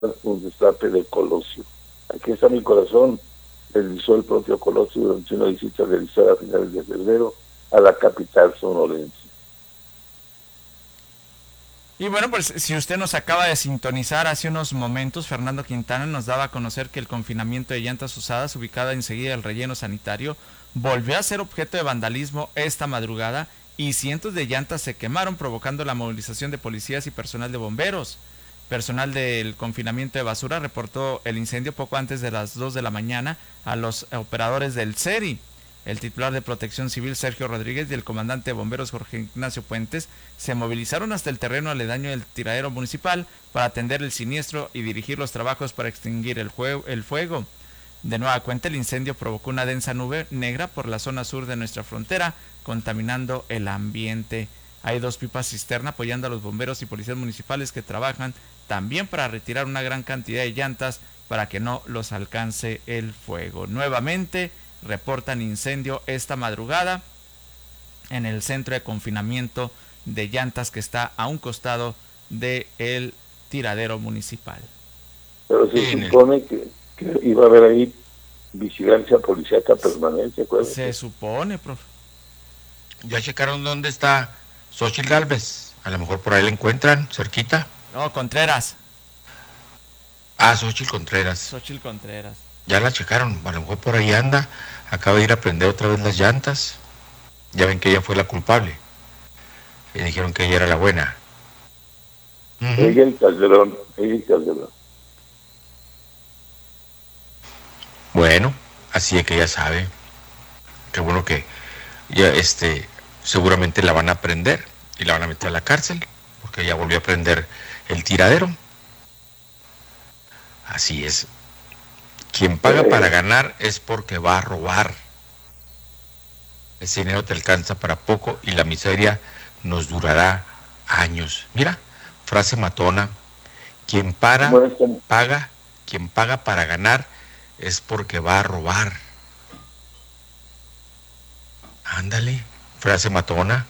un destape de Colosio. Aquí está mi corazón, realizó el propio Colosio durante una visita realizada a finales de febrero a la capital sonorense. Y bueno, pues si usted nos acaba de sintonizar hace unos momentos, Fernando Quintana nos daba a conocer que el confinamiento de llantas usadas, ubicada enseguida del relleno sanitario, volvió a ser objeto de vandalismo esta madrugada y cientos de llantas se quemaron, provocando la movilización de policías y personal de bomberos. Personal del confinamiento de basura reportó el incendio poco antes de las 2 de la mañana a los operadores del CERI. El titular de Protección Civil, Sergio Rodríguez, y el comandante de bomberos, Jorge Ignacio Puentes, se movilizaron hasta el terreno aledaño del tiradero municipal para atender el siniestro y dirigir los trabajos para extinguir el fuego. De nueva cuenta, el incendio provocó una densa nube negra por la zona sur de nuestra frontera, contaminando el ambiente. Hay 2 pipas cisterna apoyando a los bomberos y policías municipales que trabajan también para retirar una gran cantidad de llantas para que no los alcance el fuego. Nuevamente reportan incendio esta madrugada en el centro de confinamiento de llantas que está a un costado del tiradero municipal. Pero se supone que iba a haber ahí vigilancia policíaca permanente, acuérdate. Se supone, profe. ¿Ya checaron dónde está Xochitl Gálvez? A lo mejor por ahí la encuentran, cerquita. No, Contreras. Xochitl Contreras. Xochitl Contreras. Ya la checaron, a lo mejor por ahí anda. Acaba de ir a prender otra vez las llantas. Ya ven que ella fue la culpable. Y dijeron que ella era la buena. Ella y Calderón. Bueno, así es que ya sabe. Qué bueno que ya seguramente la van a prender y la van a meter a la cárcel, porque ella volvió a prender el tiradero. Así es. Quien paga para ganar es porque va a robar. Ese dinero te alcanza para poco y la miseria nos durará años. Mira, frase matona. Quien paga para ganar es porque va a robar. Ándale, frase matona,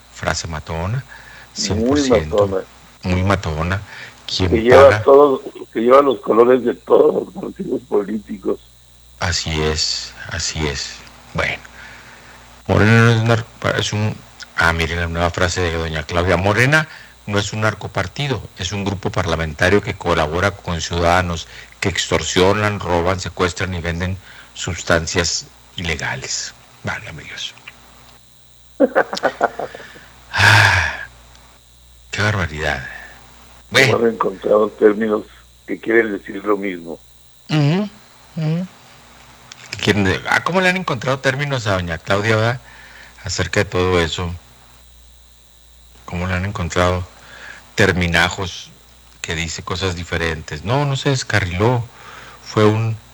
100%. Muy matona. Que lleva los colores de todos los partidos políticos. Así es. Bueno, Morena miren la nueva frase de doña Claudia. Morena no es un narcopartido, es un grupo parlamentario que colabora con ciudadanos que extorsionan, roban, secuestran y venden sustancias ilegales. Vale, amigos. Qué barbaridad. Bueno. Hemos encontrado términos que quieren decir lo mismo. ¿Cómo le han encontrado términos a doña Claudia, verdad? Acerca de todo eso? ¿Cómo le han encontrado terminajos que dice cosas diferentes? No se descarriló. Fue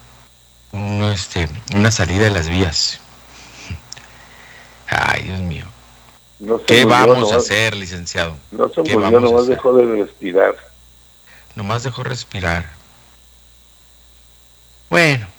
una salida de las vías. Ay, Dios mío. ¿Qué vamos a hacer, licenciado? No se murió, nomás dejó de respirar. Nomás dejó respirar. Bueno.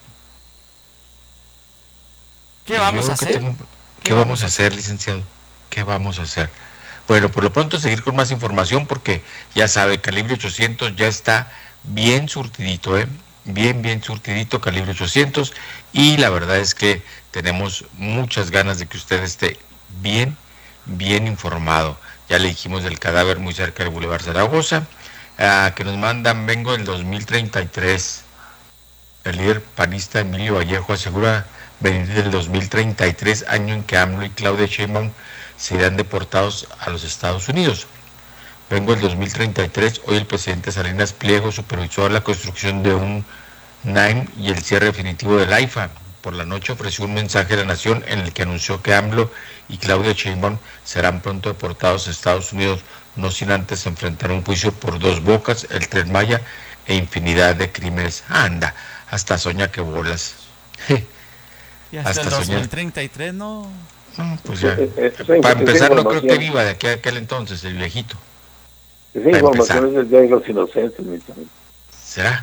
¿Qué vamos a hacer? ¿Qué vamos a hacer, licenciado? ¿Qué vamos a hacer? Bueno, por lo pronto seguir con más información porque ya sabe, Calibre 800 ya está bien surtidito, bien surtidito Calibre 800 y la verdad es que tenemos muchas ganas de que usted esté bien informado. Ya le dijimos del cadáver muy cerca del Boulevard Zaragoza, que nos mandan, vengo del 2033. El líder panista Emilio Vallejo asegura venir del 2033, año en que AMLO y Claudia Sheinbaum serán deportados a los Estados Unidos. Vengo del 2033, hoy el presidente Salinas Pliego supervisó la construcción de un NAIM y el cierre definitivo del AIFA. Por la noche ofreció un mensaje a la nación en el que anunció que AMLO y Claudia Sheinbaum serán pronto deportados a Estados Unidos, no sin antes enfrentar un juicio por 2 Bocas, el Tren Maya e infinidad de crímenes. Anda, hasta soña que bolas. Y hasta el 2033, ¿no? Pues ya. Para empezar, no creo que viva de aquí a aquel entonces, el viejito. Esa información es del Día de los Inocentes, mi también. ¿Será?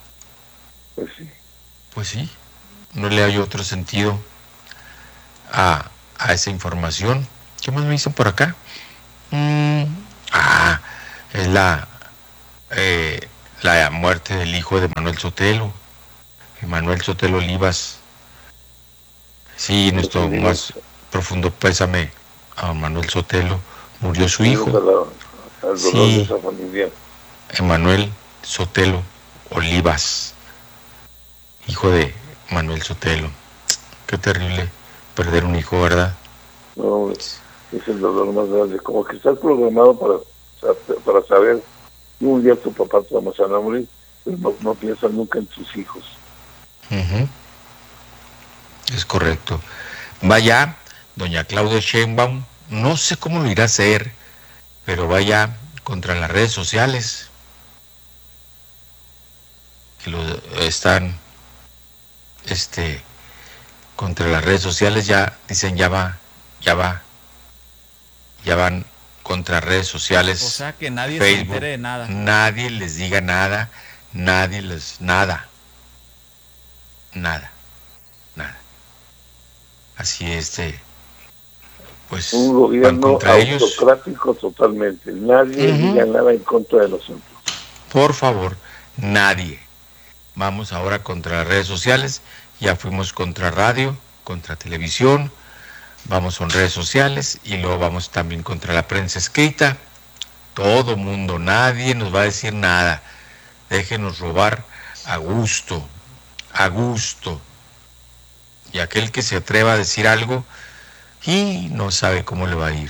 Pues sí. No le hay otro sentido a esa información. ¿Qué más me dicen por acá? Es la la muerte del hijo de Manuel Sotelo, Manuel Sotelo Olivas. Sí, nuestro más profundo pésame a Manuel Sotelo. Murió su hijo. Al dolor de esa familia. Manuel Sotelo Olivas, hijo de Manuel Sotelo. Qué terrible perder un hijo, ¿verdad? No, es el dolor más grande. Como que estás programado para saber que un día tu papá te va a morir, pero no piensas nunca en tus hijos. Uh-huh. Es correcto. Vaya, doña Claudia Sheinbaum, no sé cómo lo irá a hacer, pero vaya contra las redes sociales que lo están contra las redes sociales. Ya dicen, ya van contra redes sociales. O sea que nadie Facebook, se entere de nada. Nadie les diga nada, nada. Así pues un gobierno autocrático ellos. Totalmente. Nadie diga nada en contra de nosotros. Por favor, nadie. Vamos ahora contra las redes sociales. Ya fuimos contra radio, contra televisión. Vamos con redes sociales y luego vamos también contra la prensa escrita. Todo mundo, nadie nos va a decir nada. Déjenos robar a gusto. Y aquel que se atreva a decir algo y no sabe cómo le va a ir.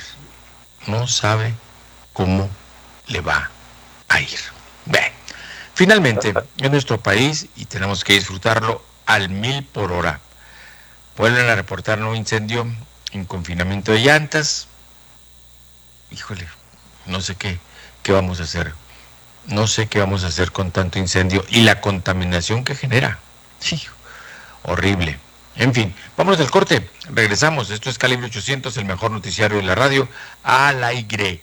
Bien, finalmente, en nuestro país, y tenemos que disfrutarlo al 1000 por hora, vuelven a reportar nuevo incendio en confinamiento de llantas. Híjole, no sé qué vamos a hacer. No sé qué vamos a hacer con tanto incendio y la contaminación que genera. Sí, horrible. En fin, vámonos del corte, regresamos. Esto es Calibre 800, el mejor noticiario de la radio, al aire.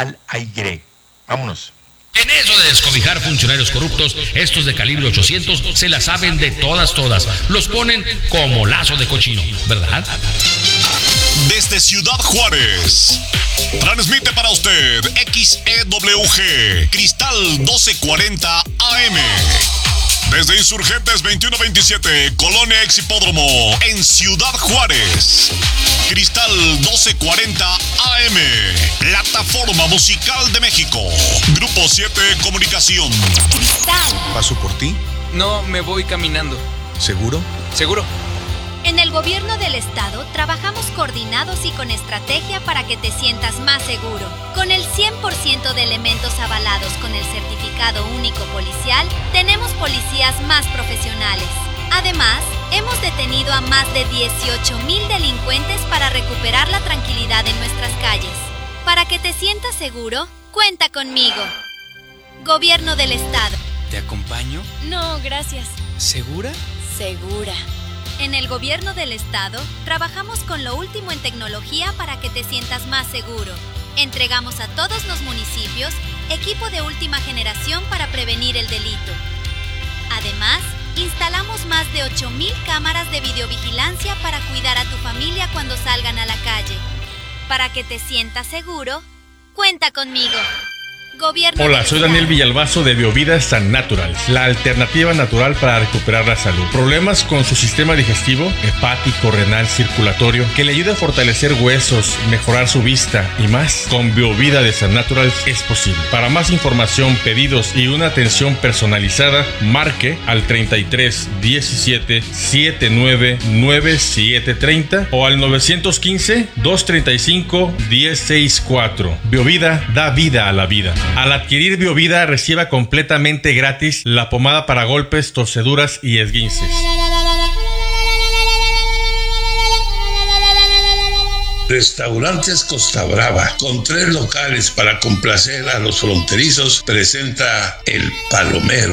Vámonos. En eso de descobijar funcionarios corruptos, estos de Calibre 800 se la saben de todas. Los ponen como lazo de cochino, ¿verdad? Desde Ciudad Juárez, transmite para usted XEWG, Cristal 1240 AM. Desde Insurgentes 2127, Colonia Ex Hipódromo, en Ciudad Juárez. Cristal 1240 AM, Plataforma Musical de México. Grupo 7 Comunicación. Cristal. ¿Paso por ti? No, me voy caminando. ¿Seguro? Seguro. En el gobierno del estado trabajamos coordinados y con estrategia para que te sientas más seguro. Con el 100% de elementos avalados con el certificado único policial, tenemos policías más profesionales. Además, hemos detenido a más de 18,000 delincuentes para recuperar la tranquilidad en nuestras calles. Para que te sientas seguro, cuenta conmigo. Gobierno del estado. ¿Te acompaño? No, gracias. ¿Segura? Segura. En el gobierno del estado, trabajamos con lo último en tecnología para que te sientas más seguro. Entregamos a todos los municipios equipo de última generación para prevenir el delito. Además, instalamos más de 8,000 cámaras de videovigilancia para cuidar a tu familia cuando salgan a la calle. Para que te sientas seguro, cuenta conmigo. Gobierno. Hola, soy Daniel Villalbazo de Biovida San Natural, la alternativa natural para recuperar la salud. Problemas con su sistema digestivo, hepático, renal, circulatorio, que le ayude a fortalecer huesos, mejorar su vista y más. Con Biovida de San Natural es posible. Para más información, pedidos y una atención personalizada, marque al 33 17 79 97 30 o al 915 235 1064. Biovida da vida a la vida. Al adquirir Biovida, reciba completamente gratis la pomada para golpes, torceduras y esguinces. Restaurantes Costa Brava, con 3 locales para complacer a los fronterizos, presenta El Palomero.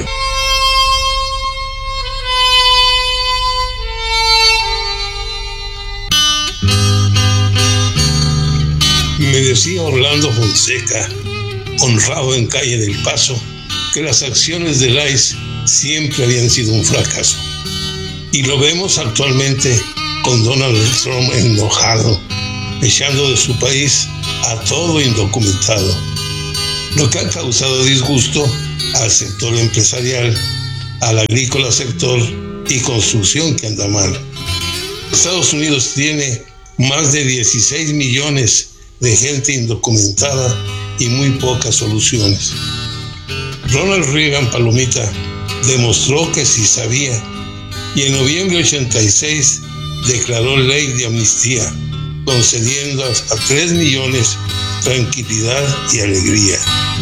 Me decía Orlando Fonseca, honrado en Calle del Paso, que las acciones del ICE siempre habían sido un fracaso. Y lo vemos actualmente con Donald Trump enojado, echando de su país a todo indocumentado, lo que ha causado disgusto al sector empresarial, al agrícola sector y construcción que anda mal. Estados Unidos tiene más de 16 millones de gente indocumentada y muy pocas soluciones. Ronald Reagan, Palomita, demostró que sí sabía y en noviembre de 86 declaró ley de amnistía, concediendo a 3 millones tranquilidad y alegría.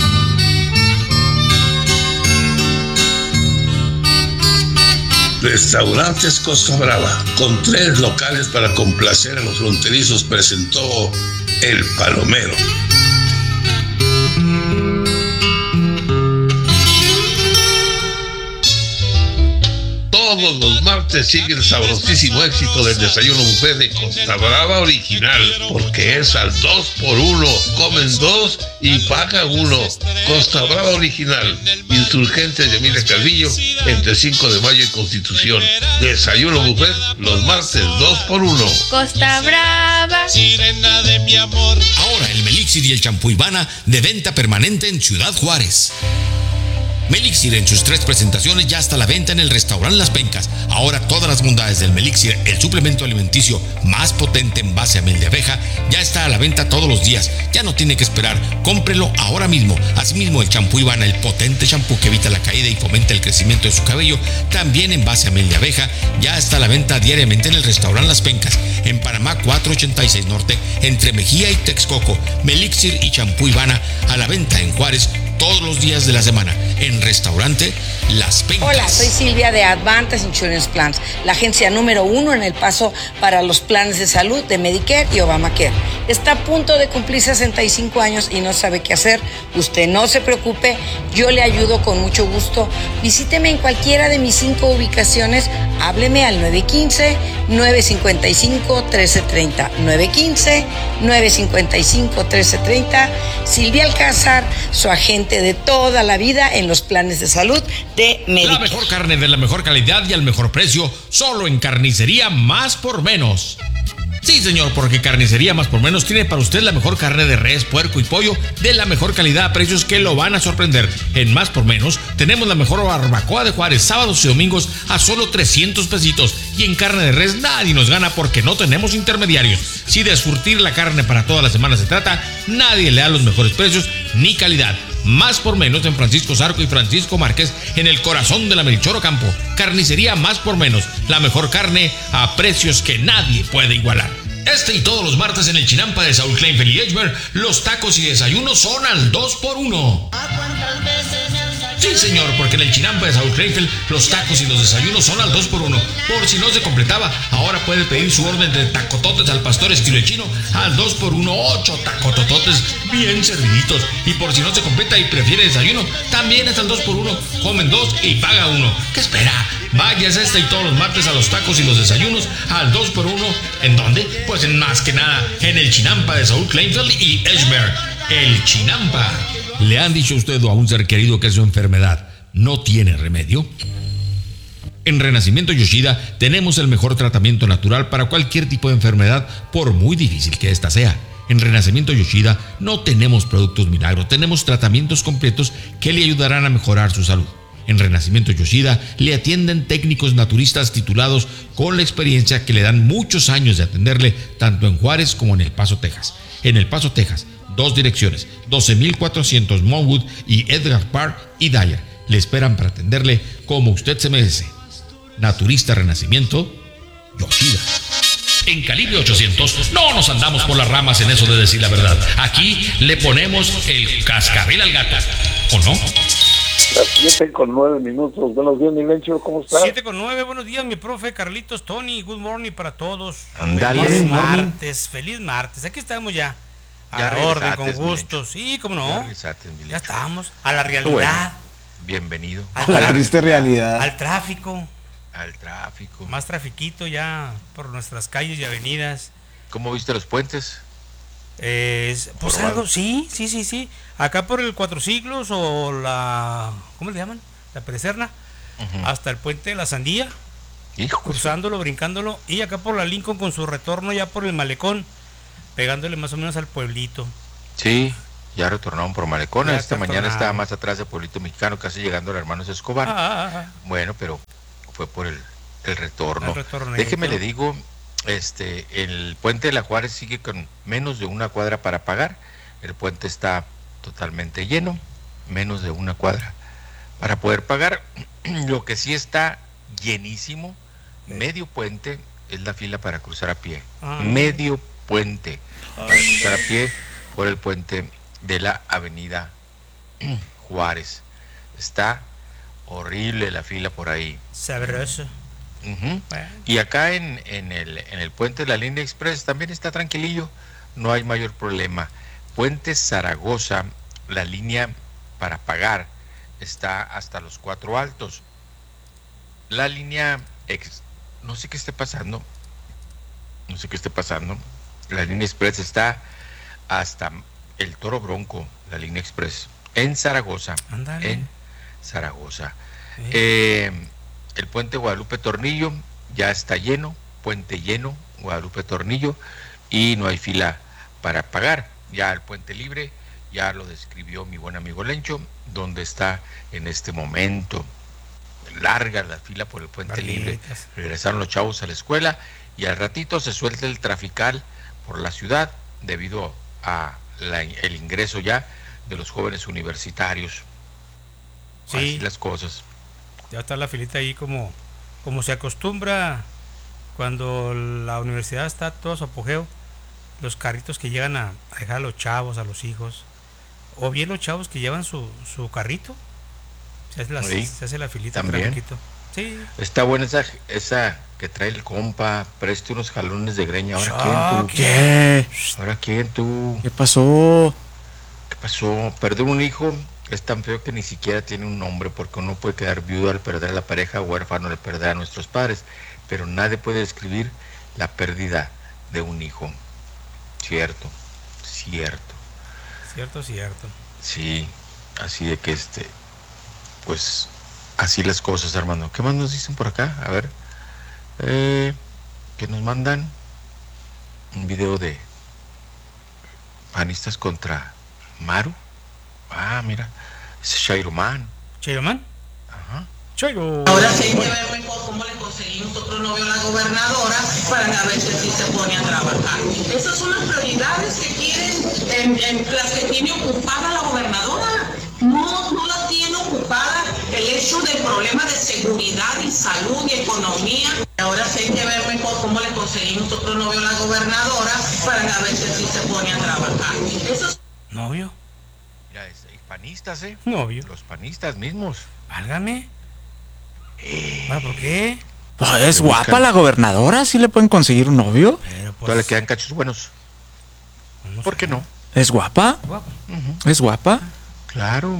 Restaurantes Costa Brava, con 3 locales para complacer a los fronterizos, presentó El Palomero. Todos los martes sigue el sabrosísimo éxito del desayuno buffet de Costa Brava Original, porque es al 2x1, comen 2 y paga 1. Costa Brava Original, Insurgentes de Emilia Calvillo, entre 5 de mayo y Constitución. Desayuno buffet los martes 2x1. Costa Brava, sirena de mi amor. Ahora el Melixir y el champú Ivana de venta permanente en Ciudad Juárez. Melixir en sus 3 presentaciones ya está a la venta en el restaurante Las Pencas. Ahora todas las bondades del Melixir, el suplemento alimenticio más potente en base a miel de abeja, ya está a la venta todos los días. Ya no tiene que esperar, cómprelo ahora mismo. Asimismo el champú Ivana, el potente champú que evita la caída y fomenta el crecimiento de su cabello, también en base a miel de abeja, ya está a la venta diariamente en el restaurante Las Pencas, en Panamá 486 Norte, entre Mejía y Texcoco. Melixir y champú Ivana a la venta en Juárez todos los días de la semana en restaurante Las Pencas. Hola, soy Silvia de Advantage Insurance Plans, la agencia número 1 en El Paso para los planes de salud de Medicare y Obamacare. Está a punto de cumplir 65 años y no sabe qué hacer. Usted no se preocupe, yo le ayudo con mucho gusto. Visíteme en cualquiera de mis 5 ubicaciones. Hábleme al 915-955-1330. 915-955-1330. Silvia Alcázar, su agente de toda la vida en los planes de salud de Medicare. La mejor carne de la mejor calidad y al mejor precio, solo en Carnicería Más por Menos. Sí, señor, porque Carnicería Más por Menos tiene para usted la mejor carne de res, puerco y pollo de la mejor calidad a precios que lo van a sorprender. En Más por Menos tenemos la mejor barbacoa de Juárez, sábados y domingos a solo 300 pesitos. Y en carne de res nadie nos gana porque no tenemos intermediarios. Si de surtir la carne para toda la semana se trata, nadie le da los mejores precios ni calidad. Más por Menos en Francisco Zarco y Francisco Márquez, en el corazón de la Melchor Ocampo. Carnicería Más por Menos, la mejor carne a precios que nadie puede igualar. Este y todos los martes en el Chinampa de Saúl Kleinfeld y Edgemer, los tacos y desayunos son al 2x1. Sí, señor, porque en el Chinampa de Saúl Kleinfeld los tacos y los desayunos son al 2x1. Por si no se completaba, ahora puede pedir su orden de tacototes al pastor estilo chino al 2x1, 8 tacotototes bien serviditos. Y por si no se completa y prefiere desayuno, también es al 2x1. Comen 2 y paga 1. ¿Qué espera? Váyase este y todos los martes a los tacos y los desayunos al 2x1. ¿En dónde? Pues en más que nada en el Chinampa de Saúl Kleinfeld y Edgemer. El Chinampa. ¿Le han dicho a usted o a un ser querido que su enfermedad no tiene remedio? En Renacimiento Yoshida tenemos el mejor tratamiento natural para cualquier tipo de enfermedad, por muy difícil que ésta sea. En Renacimiento Yoshida no tenemos productos milagro, tenemos tratamientos completos que le ayudarán a mejorar su salud. En Renacimiento Yoshida le atienden técnicos naturistas titulados con la experiencia que le dan muchos años de atenderle tanto en Juárez como en El Paso, Texas. En El Paso, Texas, 2 direcciones, 12,400 Monwood y Edgar Park y Dyer. Le esperan para atenderle como usted se merece. Naturista Renacimiento Yoshida. En Calibre 800 no nos andamos por las ramas en eso de decir la verdad. Aquí le ponemos el cascabel al gato, ¿o no? Las 7:09. Buenos días, mi Lencho, ¿cómo estás? 7:09, buenos días, mi profe Carlitos, Tony, good morning para todos. Andale. Feliz martes, aquí estamos ya. A la orden, con gusto, sí, cómo no. Ya estamos, a la realidad. Bueno, bienvenido. A la triste realidad. Al tráfico. Más trafiquito ya por nuestras calles y avenidas. ¿Cómo viste los puentes? Pues algo, sí. Acá por el Cuatro Siglos o la, ¿cómo le llaman? La Perecerna, hasta el puente de la Sandía, cruzándolo, brincándolo, y acá por la Lincoln con su retorno ya por el Malecón, pegándole más o menos al pueblito. Sí. ya retornaron por Malecón. Esta mañana estaba más atrás de Pueblito Mexicano, casi llegando al Hermanos Escobar. Bueno, pero fue por el retorno. Déjeme le digo, el puente de la Juárez sigue con menos de una cuadra para pagar. El puente está totalmente lleno, menos de una cuadra para poder pagar. Lo que sí está llenísimo, medio puente, es la fila para cruzar a pie. Medio puente para cruzar a pie por el puente de la avenida Juárez. Está horrible la fila por ahí. Sabroso. Y acá en el puente de la línea express también está tranquilillo, no hay mayor problema. Puente Zaragoza, la línea para pagar está hasta los 4 Altos. La línea no sé qué esté pasando. La línea express está hasta el Toro Bronco, la línea express en Zaragoza. Ándale. En Zaragoza. El puente Guadalupe Tornillo ya está lleno, puente lleno, Guadalupe Tornillo, y no hay fila para pagar. Ya el puente libre, ya lo describió mi buen amigo Lencho, donde está en este momento. Larga la fila por el puente libre. Regresaron los chavos a la escuela y al ratito se suelta el trafical por la ciudad debido a el ingreso ya de los jóvenes universitarios. Sí. Así las cosas. Ya está la filita ahí como se acostumbra cuando la universidad está todo a su apogeo, los carritos que llegan a dejar a los chavos, a los hijos, o bien los chavos que llevan su carrito, se hace la filita también. Sí. Está buena esa que trae el compa, preste unos jalones de greña. ¿Ahora quién tú? ¿Ahora quién tú? ¿Qué pasó? Perder un hijo es tan feo que ni siquiera tiene un nombre, porque uno puede quedar viudo al perder a la pareja, huérfano al perder a nuestros padres, pero nadie puede describir la pérdida de un hijo. Cierto. Sí, así de que pues así las cosas, Armando. ¿Qué más nos dicen por acá? A ver, que nos mandan un video de panistas contra Maru. Mira, es Chairoman. ¿Chairoman? Ajá. Chairo. Ahora sí hay que ver mejor cómo le conseguimos otro novio a la gobernadora para a ver si se pone a trabajar. Esas son las prioridades que quieren, las que tiene ocupada la gobernadora. No la tiene ocupada el hecho del problema de seguridad y salud y economía. Ahora sí hay que ver mejor cómo le conseguimos otro novio a la gobernadora para a ver si se pone a trabajar. ¿Novio? Mira, panistas, Novio. Los panistas mismos. Válgame. ¿Por qué? Pues es guapa la gobernadora, ¿sí le pueden conseguir un novio? Pero pues, le quedan cachos buenos. ¿Por qué no? ¿Es guapa? ¿Es guapa? Claro.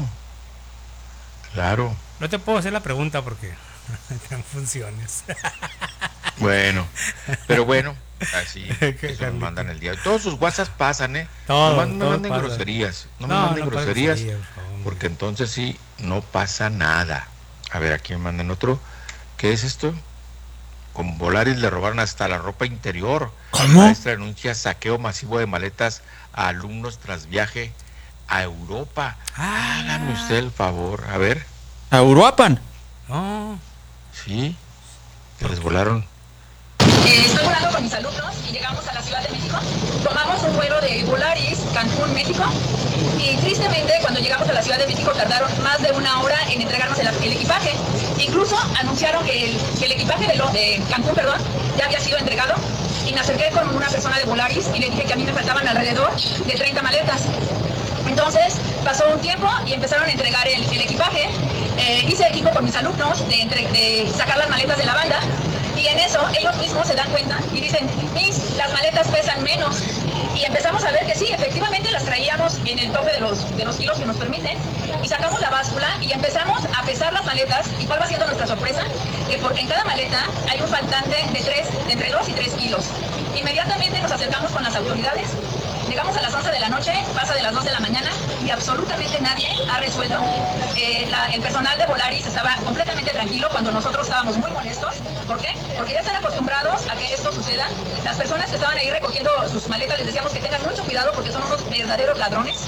No te puedo hacer la pregunta porque no funciones. Bueno, así eso nos mandan el día. Todos sus WhatsApp pasan, No me manden groserías. No me manden groserías, porque entonces sí, no pasa nada. A ver, aquí me mandan otro. ¿Qué es esto? Con Volaris le robaron hasta la ropa interior. ¿Cómo? La maestra denuncia saqueo masivo de maletas a alumnos tras viaje a Europa. Hágame usted el favor. A ver. ¿A Uruapan? No. Sí. Se les volaron. Estoy volando con mis alumnos y llegamos a la Ciudad de México. Tomamos un vuelo de Volaris, Cancún, México. Y tristemente, cuando llegamos a la Ciudad de México, tardaron más de 1 hora en entregarnos el equipaje. Incluso anunciaron que el equipaje de Cancún, ya había sido entregado. Y me acerqué con una persona de Volaris y le dije que a mí me faltaban alrededor de 30 maletas. Entonces pasó un tiempo y empezaron a entregar el equipaje. Hice equipo con mis alumnos de sacar las maletas de la banda. Y en eso ellos mismos se dan cuenta y dicen, Miss, las maletas pesan menos. Y empezamos a ver que sí, efectivamente las traíamos en el tope de los kilos que nos permiten. Y sacamos la báscula y empezamos a pesar las maletas. ¿Y cuál va siendo nuestra sorpresa? Que en cada maleta hay un faltante de entre 2 y 3 kilos. Inmediatamente nos acercamos con las autoridades. Llegamos a las 11 de la noche, pasa de las 2 de la mañana y absolutamente nadie ha resuelto. El personal de Volaris estaba completamente tranquilo cuando nosotros estábamos muy molestos. ¿Por qué? Porque ya están acostumbrados a que esto suceda. Las personas que estaban ahí recogiendo sus maletas les decíamos que tengan mucho cuidado porque son unos verdaderos ladrones.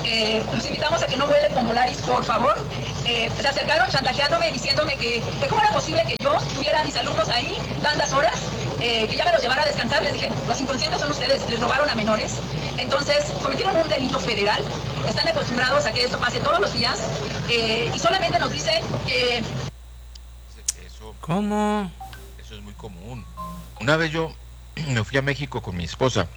los invitamos a que no vuelen con Volaris, por favor. Se acercaron chantajeándome, diciéndome que cómo era posible que yo tuviera a mis alumnos ahí tantas horas, que ya me los llevara a descansar. Les dije, los inconscientes son ustedes, les robaron a menores. Entonces, cometieron un delito federal, están acostumbrados a que esto pase todos los días, y solamente nos dicen que... ¿Cómo? Eso es muy común. Una vez yo me fui a México con mi esposa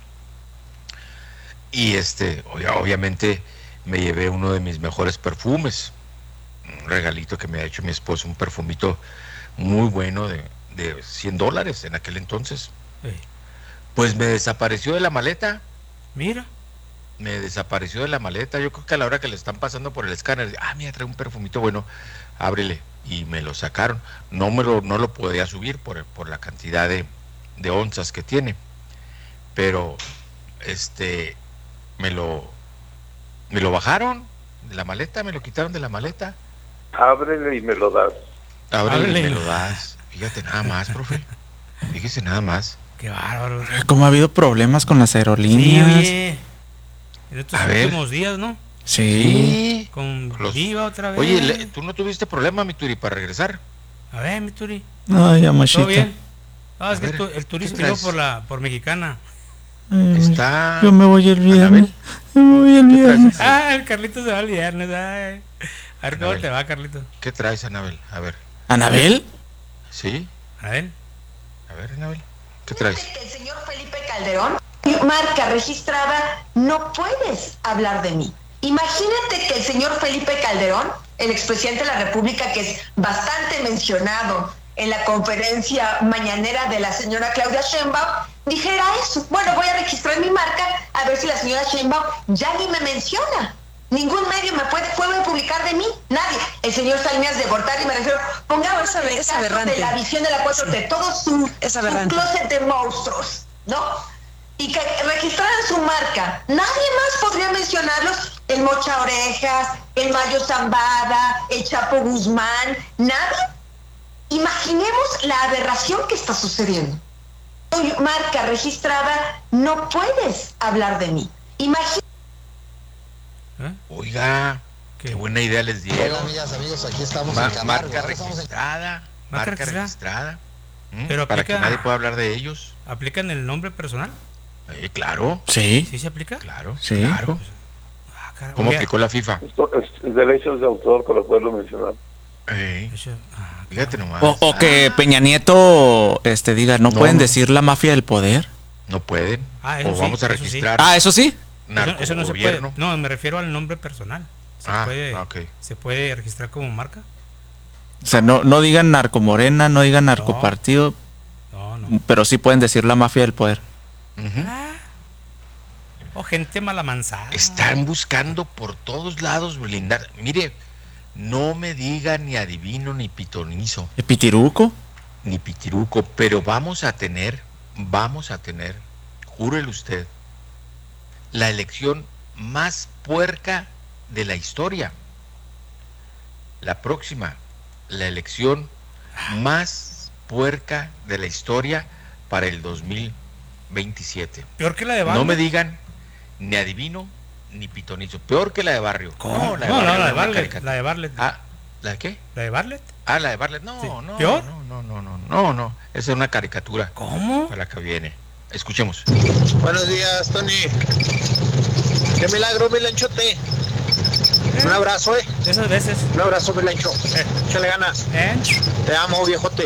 y obviamente me llevé uno de mis mejores perfumes, un regalito que me ha hecho mi esposa, un perfumito muy bueno de $100 en aquel entonces. Pues me desapareció de la maleta. Mira. Me desapareció de la maleta. Yo creo que a la hora que le están pasando por el escáner, mira, trae un perfumito bueno, ábrele. Y me lo sacaron. No lo podía subir por la cantidad de onzas que tiene. Pero me lo bajaron de la maleta, me lo quitaron de la maleta. Ábrele y me lo das. Ábrele y me lo das. Fíjate nada más, profe. Fíjese nada más. Qué bárbaro. ¿Cómo ha habido problemas con las aerolíneas? Sí, oye. En estos últimos días, ¿no? Sí. Con Viva otra vez. Oye, ¿tú no tuviste problema, mi Turi, para regresar? A ver, mi Turi. Ay, amachita. ¿Todo bien? No, es que el turismo llegó por Mexicana. Está... Yo me voy el viernes. Yo me voy el viernes. El Carlitos se va el viernes. Ay. A ver cómo te va, Carlitos. ¿Qué traes, Anabel? A ver. ¿Anabel? Sí. A ver, Anabel. ¿Qué traes? El señor Felipe Calderón, marca registrada, no puedes hablar de mí. Imagínate que el señor Felipe Calderón, el expresidente de la República, que es bastante mencionado en la conferencia mañanera de la señora Claudia Sheinbaum, dijera eso. Bueno, voy a registrar mi marca a ver si la señora Sheinbaum ya ni me menciona. Ningún medio me puede publicar de mí, nadie. El señor Salinas de Gortari, me refiero, pongamos el caso de la visión de la 4T, todo su closet de monstruos, ¿no? Y que registraran su marca. Nadie más podría mencionarlos. El Mocha Orejas, el Mayo Zambada, el Chapo Guzmán, nadie. Imaginemos la aberración que está sucediendo. Soy marca registrada, no puedes hablar de mí. Oiga, qué buena idea les dieron. Hola, amigas, amigos, aquí estamos en Camargo. Marca registrada. Marca registrada. Pero para aplica, que nadie pueda hablar de ellos. ¿Aplican el nombre personal? Claro. Sí. ¿Sí se aplica? Claro, sí. Claro. ¿Cómo aplicó la FIFA? Esto es derechos de autor para poderlo mencionar. Fíjate nomás. O que Peña Nieto diga, ¿no pueden decir la mafia del poder? No pueden. Eso o sí, vamos a eso registrar. Sí. ¿Eso sí? Eso no se puede. No, me refiero al nombre personal. ¿Se puede registrar como marca? O sea, no digan narcomorena, no digan narcopartido. No. Pero sí pueden decir la mafia del poder. O gente malamanzada. Están buscando por todos lados blindar. Mire, no me diga ni adivino ni pitonizo. ¿Pitiruco? Ni pitiruco, pero vamos a tener, júrele usted, la elección más puerca de la historia. La próxima, la elección más puerca de la historia para el 2027. Peor que la de Barrio. No me digan ni adivino ni pitonizo. Peor que la de Barrio. ¿Cómo? La de Barlet. La de Barlet. ¿La de qué? ¿La de Barlet? La de Barlet. No, sí. No. ¿Peor? No. Esa es una caricatura. ¿Cómo? Para la que viene. Escuchemos. Buenos días, Tony. Qué milagro, mi lanchote. Un abrazo, Esas veces. Un abrazo, mi lancho. Échale ganas. Te amo, viejote.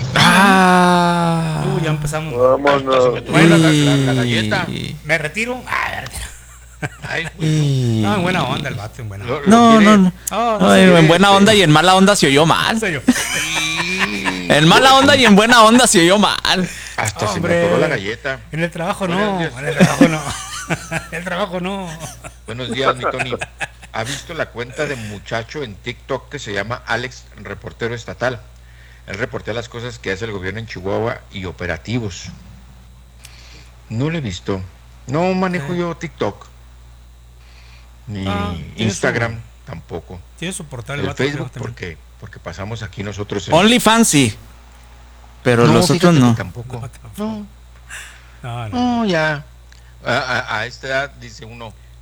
Ya empezamos. Vámonos. Bueno, la galleta. Me retiro. Ay, no, en buena onda el vato, en buena onda. No, en buena onda y en mala onda se oyó mal. En mala onda y en buena onda se oyó mal. Hasta se me atoró la galleta. En el trabajo no. El trabajo no. Buenos días, mi Tony. ¿Ha visto la cuenta de muchacho en TikTok que se llama Alex, reportero estatal? Él reportea las cosas que hace el gobierno en Chihuahua y operativos. No lo he visto. No manejo yo TikTok. Ni Instagram tampoco. Tiene su portal. El Facebook porque pasamos aquí nosotros en... OnlyFans sí. Pero los otros no. Tampoco. No, ya. A esta edad dice uno,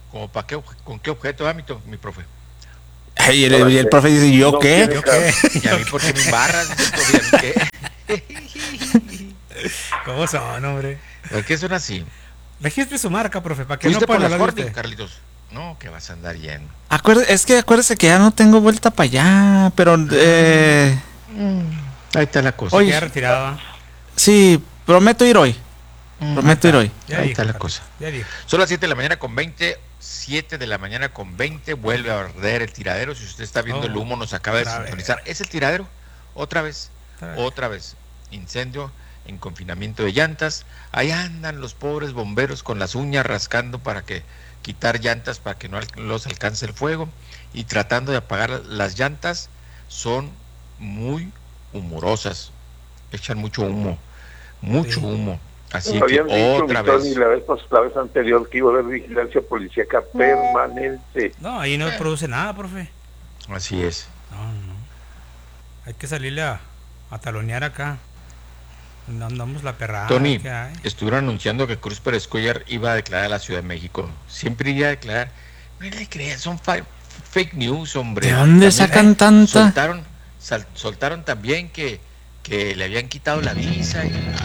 ¿Como para qué, con qué objeto, mi profe? Ay, el profe dice, ¿yo qué? ¿Yo qué? ¿Y a mí por qué me embarras? ¿Qué? ¿Cómo son, hombre? ¿Por qué son así? Registre su marca, profe, para que ¿Fuiste no puedan por las hablar de Hornets, usted. Carlitos? No, que vas a andar yendo. Acuérdese que ya no tengo vuelta para allá, pero... Ahí está la cosa. Oye, ya retirado. Sí, prometo ir hoy. Prometo ir hoy. Ahí está la cosa. Ya dijo. Son las 7 de la mañana con 20. 7 de la mañana con 20. Vuelve a arder el tiradero. Si usted está viendo el humo, nos acaba de sintonizar. ¿Es el tiradero? Otra vez. Otra vez. Incendio en confinamiento de llantas. Ahí andan los pobres bomberos con las uñas rascando para que quitar llantas para que no los alcance el fuego y tratando de apagar las llantas. Son muy humorosas, echan mucho humo, humo. Así que habían dicho, otra Tony, vez. la vez anterior que iba a haber vigilancia policíaca permanente. No, ahí no produce nada, profe. Así es. No. Hay que salirle a talonear acá. Andamos la perrada. Tony, que hay. estuvieron anunciando que Cruz Pérez Cuellar iba a declarar a la Ciudad de México. Siempre iba a declarar. No le creas, son fake news, hombre. ¿De dónde También, sacan tanta? Soltaron también que le habían quitado la visa.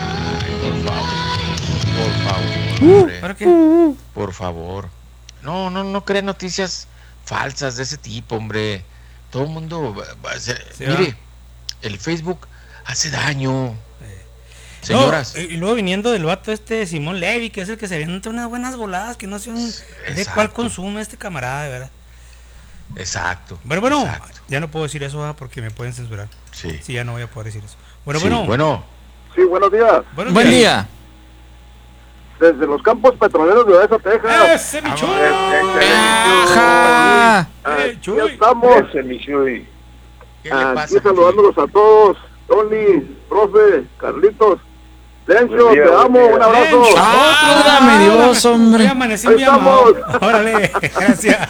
Por favor, hombre. ¿Para qué? Por favor. No crean noticias falsas de ese tipo, hombre. Todo el mundo mire, el Facebook hace daño. Señoras. No, y luego viniendo del vato Simón Levy, que es el que se avienta unas buenas voladas, que no sé de cuál consume este camarada, de verdad. Exacto. Pero bueno, exacto. Ya no puedo decir eso porque me pueden censurar. Sí. Sí, ya no voy a poder decir eso. Bueno. Sí, buenos días. Buen día. Desde los campos petroleros de Odessa, Texas. ¡Ese mi Chuy! ¡Ajá! Ya estamos. Ese mi Chuy. ¿Qué le pasa, Aquí saludándolos a todos. Tony, profe, Carlitos. Lencho, te amo, un abrazo. ¡Válgame Dios, hombre! Hoy amanecí Ahí muy amado. estamos. Órale, gracias.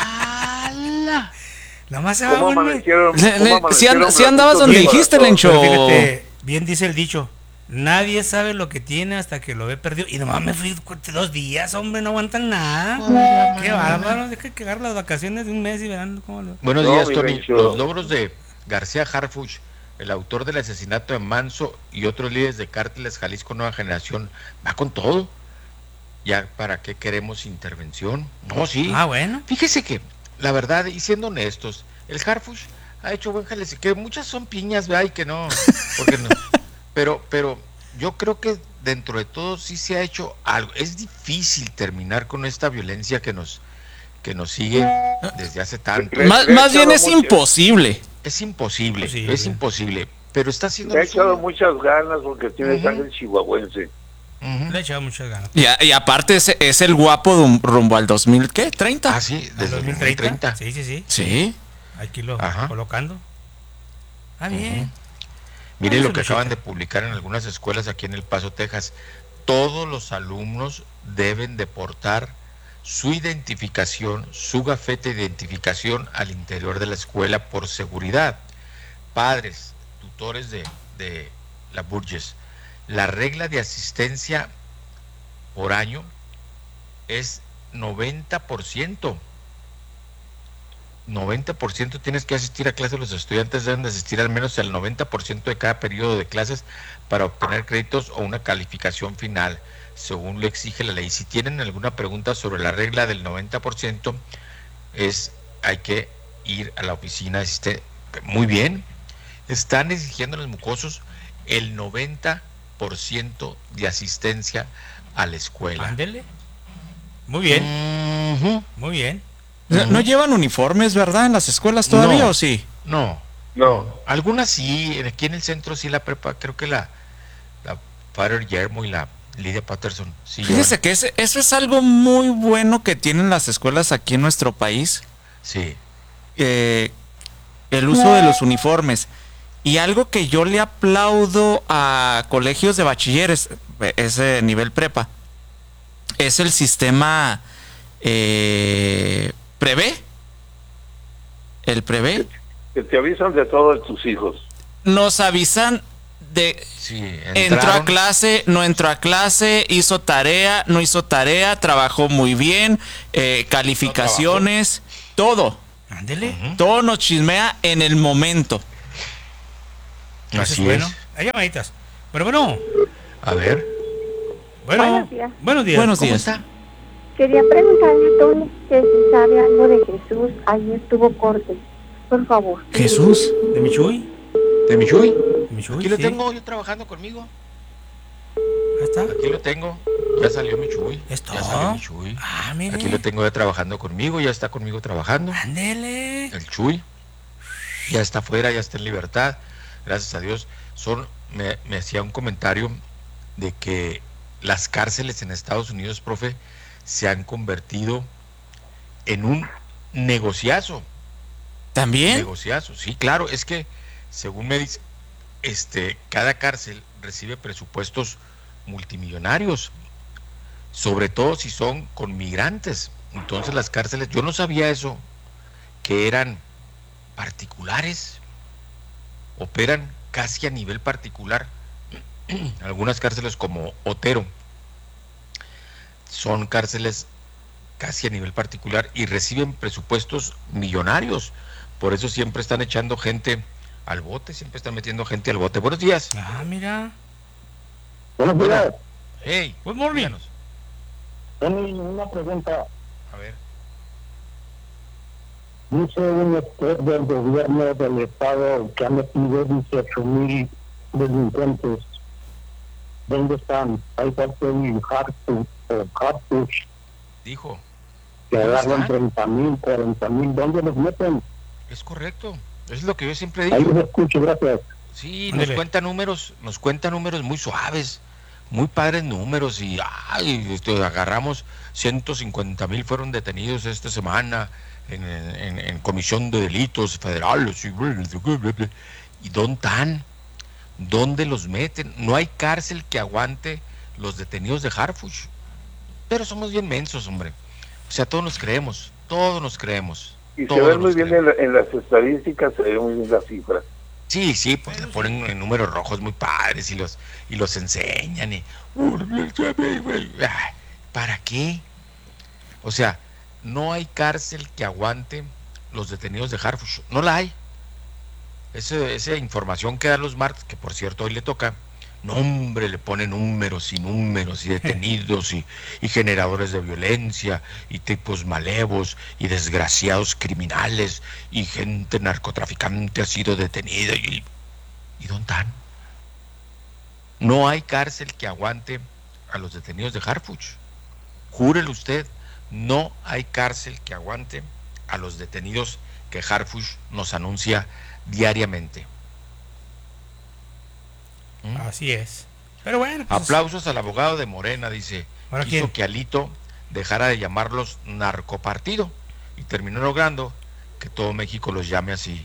Nada más se va, ¿Cómo güey. amanecieron? Si andabas donde Bien, dijiste, corazón. Lencho. Pero fíjate, bien dice el dicho. Nadie sabe lo que tiene hasta que lo ve perdido. Y nomás me fui 2 días, hombre, no aguantan nada. Qué bárbaro, deja que agarre las vacaciones de un mes y verán cómo lo... Buenos No, días, mi Tony. Lencho. Los logros de García Harfuch, el autor del asesinato de Manso y otros líderes de cárteles Jalisco Nueva Generación, va con todo. Ya, ¿para qué queremos intervención? No, sí. Ah, bueno. Fíjese que, la verdad, y siendo honestos, el Harfuch ha hecho buen jale, que muchas son piñas, ¿verdad? Y que no, porque no. Pero yo creo que dentro de todo sí se ha hecho algo. Es difícil terminar con esta violencia que nos sigue desde hace tanto. Más bien es imposible. Es imposible, pero está haciendo... Le ha echado muchas ganas porque tiene sangre chihuahuense. Le he echado muchas ganas. Y aparte es el guapo rumbo al 2000, ¿qué? ¿30? Ah, sí, desde 2030. Sí. Sí. Aquí lo colocando. Ah, bien. Mire lo que acaban de publicar en algunas escuelas aquí en El Paso, Texas. Todos los alumnos deben de portar su identificación, su gafete de identificación al interior de la escuela por seguridad. Padres, tutores de la Burgess, la regla de asistencia por año es 90%. 90% tienes que asistir a clases, los estudiantes deben de asistir al menos al 90% de cada periodo de clases para obtener créditos o una calificación final, según lo exige la ley. Si tienen alguna pregunta sobre la regla del 90%, hay que ir a la oficina. Muy bien, están exigiendo a los mucosos el 90% de asistencia a la escuela. Ándele. Muy bien. Muy bien. ¿No llevan uniformes, verdad, en las escuelas todavía o sí? No. Algunas sí, aquí en el centro sí, la prepa, creo que la Father Yermo y la Lidia Patterson. Sí, fíjese que eso es algo muy bueno que tienen las escuelas aquí en nuestro país. Sí. El uso de los uniformes. Y algo que yo le aplaudo a colegios de bachilleres, ese nivel prepa, es el sistema prevé. El prevé. Que te avisan de todos tus hijos. Nos avisan entró a clase, no entró a clase, hizo tarea, no hizo tarea, trabajó muy bien, calificaciones, todo. Ándele. Todo nos chismea en el momento. Así es. Hay llamaditas. Bueno. A ver. Bueno. Buenos días. Buenos días. Buenos ¿Cómo días. está? Quería preguntarle a Tony que si sabe algo de Jesús. Ahí estuvo corte. Por favor. ¿Jesús? ¿De Michuy? ¿De Michuy? Michuy, Aquí lo sí. tengo yo trabajando conmigo. Ahí está. Aquí lo tengo. Ya salió Michuy. ¿Esto? Ya salió Michuy. Ah, mire. Aquí lo tengo ya trabajando conmigo. Ya está conmigo trabajando. Ándele. El Chuy. Ya está afuera, ya está en libertad. Gracias a Dios. Me hacía un comentario de que las cárceles en Estados Unidos, profe, se han convertido en un negociazo. ¿También? Negociazo, sí, claro, es que según me dice, cada cárcel recibe presupuestos multimillonarios, sobre todo si son con migrantes. Entonces las cárceles, yo no sabía eso, que eran particulares, operan casi a nivel particular. Algunas cárceles como Otero son cárceles casi a nivel particular y reciben presupuestos millonarios. Por eso siempre están echando gente al bote, siempre están metiendo gente al bote. Buenos días. Ah, mira. Buenos días. Hey, good morning. Una pregunta. A ver. Dice un experto del gobierno del estado que ha metido 18,000 delincuentes. ¿Dónde están? Hay parte en Hartford. Dijo. Que agarran 30,000, 40,000. ¿Dónde los meten? Es correcto. Es lo que yo siempre digo. Ahí los escucho, gracias. Sí, nos cuenta números muy suaves, muy padres números y agarramos 150,000 fueron detenidos esta semana en comisión de delitos federales y ¿dónde los meten? No hay cárcel que aguante los detenidos de Harfuch, pero somos bien mensos, hombre. O sea, todos nos creemos. Y se ven muy bien en las estadísticas, se ven muy bien las cifras. Sí, pues le ponen en números rojos muy padres y los enseñan y ¿para qué? O sea, no hay cárcel que aguante los detenidos de Harfuch, no la hay. Esa información que dan los martes, que por cierto hoy le toca, no, hombre, le ponen números y detenidos y generadores de violencia y tipos malevos y desgraciados criminales y gente narcotraficante ha sido detenida y ¿dónde están? No hay cárcel que aguante a los detenidos de Harfuch. Júrele usted, no hay cárcel que aguante a los detenidos que Harfuch nos anuncia diariamente. Así es. Pero bueno. Pues, aplausos al abogado de Morena, dice. ¿Ahora hizo quién? que Alito dejara de llamarlos narcopartido y terminó logrando que todo México los llame así.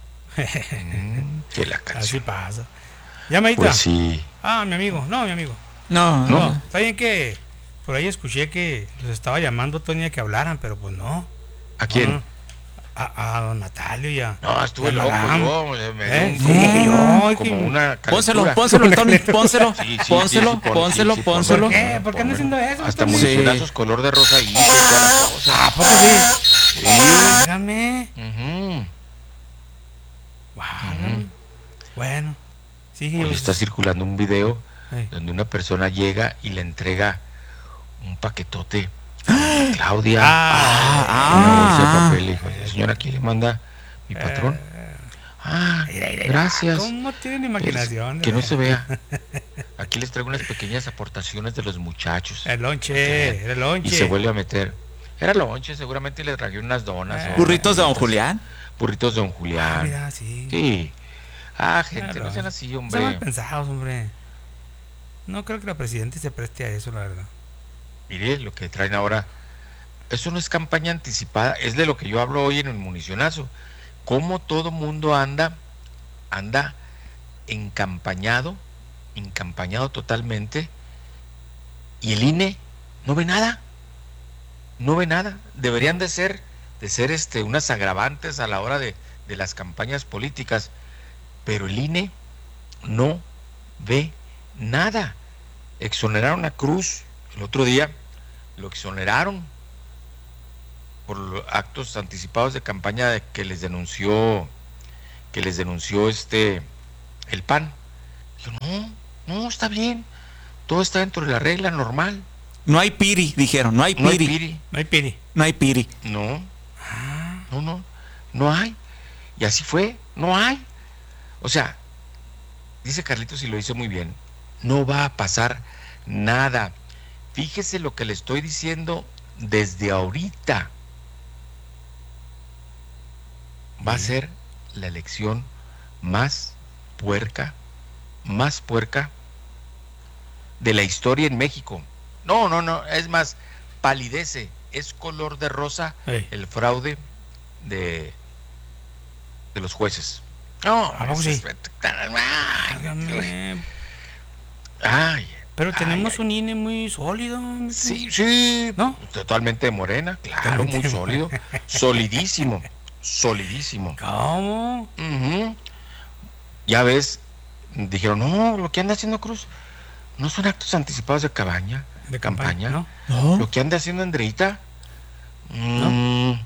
Que la canción. Así pasa. Llamadita. Pues sí. Ah, mi amigo. No. No. Está bien que por ahí escuché que los estaba llamando Tony a que hablaran, pero pues no. ¿A quién? No. A don Natalio y a... No, estuve loco, me dio como una Pónselo, Tony, pónselo. Pónselo. ¿Por qué? ¿Por qué ando haciendo eso? Hasta monedazos color de rosa y ¿a poco sí? Dígame. Bueno. Sí. Hoy está circulando un video donde una persona llega y le entrega un paquetote a Claudia. Papel, señora, aquí le manda mi patrón. Gracias. ¿Cómo tienen imaginación? Que no se vea. Aquí les traigo unas pequeñas aportaciones de los muchachos. El lonche. Y se vuelve a meter. Era lonche, seguramente le tragué unas donas. ¿Burritos de don Julián? Burritos de don Julián. Mira, sí. Sí. Gente, no sean así, hombre. Están mal pensados, hombre. No creo que la presidenta se preste a eso, la verdad. Mire, lo que traen ahora, eso no es campaña anticipada, es de lo que yo hablo hoy en el municionazo. Cómo todo mundo anda encampañado totalmente, y el INE no ve nada. Deberían de ser unas agravantes a la hora de las campañas políticas, pero el INE no ve nada. Exoneraron a Cruz el otro día, lo exoneraron por actos anticipados de campaña que les denunció el PAN. Dijo, no, está bien, todo está dentro de la regla normal. No hay piri, dijeron, no hay piri. No hay piri. No hay. Y así fue, no hay. O sea, dice Carlitos y lo dice muy bien, no va a pasar nada. Fíjese lo que le estoy diciendo desde ahorita. Va a ser la elección más puerca de la historia en México. No, es más, palidece, es color de rosa el fraude de los jueces. Pero tenemos un INE muy sólido. Sí, ¿no? Totalmente de Morena, claro, muy sólido, solidísimo. ¿Cómo? Ya ves, dijeron, no, lo que anda haciendo Cruz no son actos anticipados de campaña. ¿No? Lo que anda haciendo Andreita, no.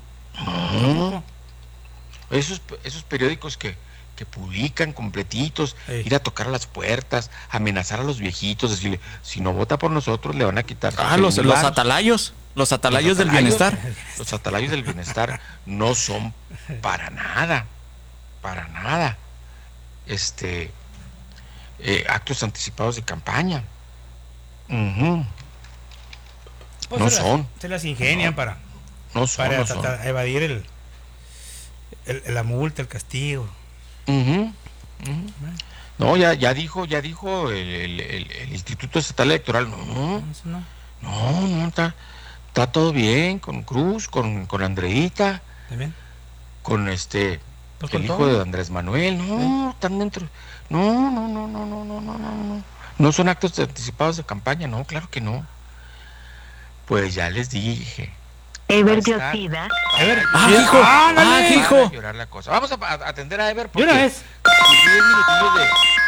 Esos periódicos que publican completitos, ir a tocar a las puertas, amenazar a los viejitos, decirle, si no vota por nosotros le van a quitar. Los atalayos. Los atalayos del bienestar. Los atalayos del bienestar no son para nada. Actos anticipados de campaña. Pues no son. Se las ingenian para evadir la multa, el castigo. No, ya dijo el Instituto Estatal Electoral, no, está todo bien con Cruz, con Andreita, con el hijo de Andrés Manuel, están dentro, no son actos anticipados de campaña, no, claro que no. Pues ya les dije. Ever Diosida. Hijo. Vamos a atender a Ever porque 10 minutillos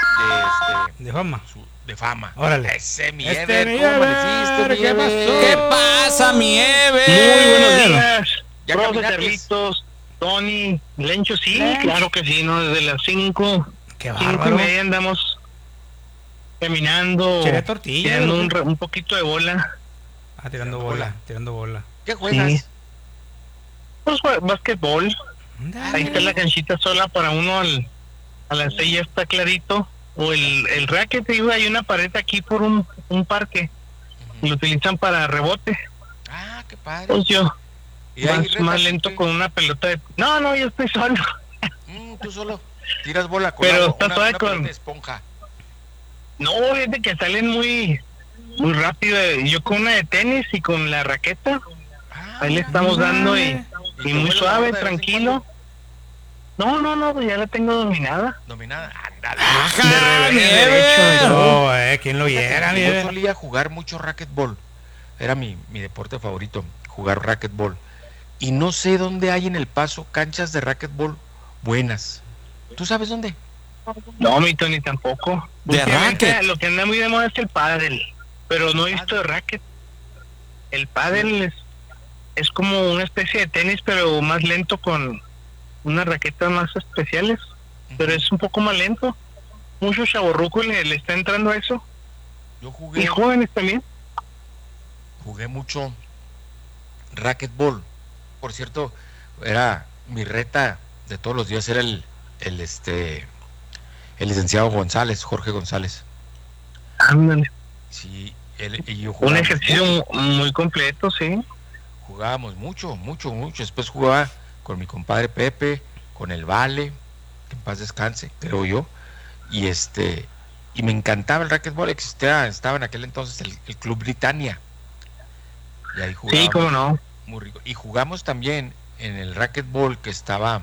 de fama. Órale. Ese mi Ever, ¿cómo amaneciste, mi Ever? ¿Qué pasa, mi Ever? Muy buenos días. ¿Ya Profe, caminaste? Carlitos, Tony, Lencho, sí, claro que sí, ¿no? Desde las 5. Qué 5:30 andamos caminando. Tortilla. Tirando un poquito de bola. Tirando bola. ¿Qué juegas? Sí. Pues básquetbol. Ahí está la canchita sola para uno a las 6 ya está clarito. O el racket, digo, hay una pared aquí por un parque. Lo utilizan para rebote. Qué padre. Pues yo ¿Y más lento con una pelota de... No, yo estoy solo. Tú solo tiras bola con pero agua, está toda una con esponja. No, fíjate que salen muy rápido. Yo con una de tenis y con la raqueta ahí le estamos dando y muy suave, tranquilo. No, pues ya la tengo dominada. Ándale. De derecho. ¿Quién lo viera? Yo solía jugar mucho racquetball. Era mi deporte favorito, jugar racquetball. Y no sé dónde hay en El Paso canchas de racquetball buenas. ¿Tú sabes dónde? No, mi Tony, tampoco. De racket. Lo que anda muy de moda es el pádel, pero no he visto de racket. El pádel es como una especie de tenis, pero más lento, con unas raquetas más especiales, pero es un poco más lento. Mucho chavorruco le está entrando a eso. Yo jugué. Y jóvenes también. Jugué mucho racquetball. Por cierto, era mi reta de todos los días, era el licenciado González, Jorge González. Ándale. Sí, y yo un ejercicio muy completo, sí. Jugábamos mucho. Después jugaba con mi compadre Pepe, con el Vale, que en paz descanse, creo yo. Y y me encantaba el racquetball. Estaba en aquel entonces el Club Britannia. Y ahí jugábamos. Sí, cómo no. Muy rico. Y jugamos también en el racquetball que estaba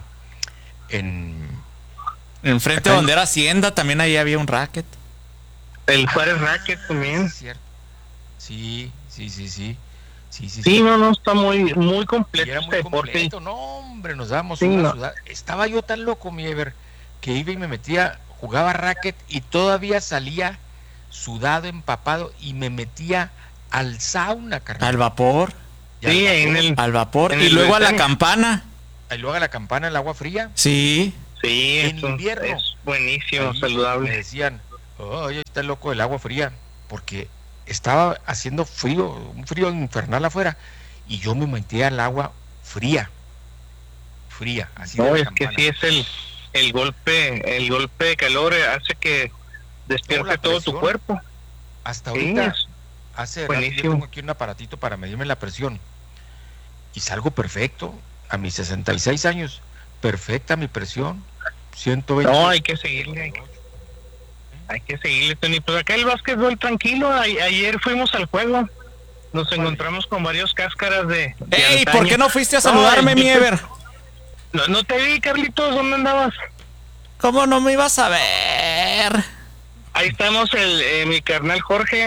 enfrente donde era Hacienda, también ahí había un racket. El Juárez Racket también. Es cierto. Sí. Sí, no, está muy completo. Era muy completo. No, hombre, nos dábamos sí, una sudada. Estaba yo tan loco, mi Ever, que iba y me metía jugaba racket y todavía salía sudado, empapado y me metía al sauna, carnal. Al vapor. Sí, al vapor. Y luego a la campana. Y luego a la campana, el agua fría. Sí. Sí, en invierno. Es buenísimo, ahí saludable. Me decían, oye, está loco del agua fría, porque estaba haciendo frío, un frío infernal afuera, y yo me metía al agua fría, así. No, es que sí es el golpe de calor hace que despierte todo tu cuerpo. Hasta ahorita, Sí, hace rato yo tengo aquí un aparatito para medirme la presión, y salgo perfecto, a mis 66 años, perfecta mi presión, 120. No, hay que seguirle, Tony. Pues acá el básquetbol tranquilo. Ayer fuimos al juego. Nos encontramos con varios cáscaras de ¡Ey! antaño. ¿Por qué no fuiste a saludarme, mi Ever? No te vi, Carlitos. ¿Dónde andabas? ¿Cómo no me ibas a ver? Ahí estamos mi carnal Jorge,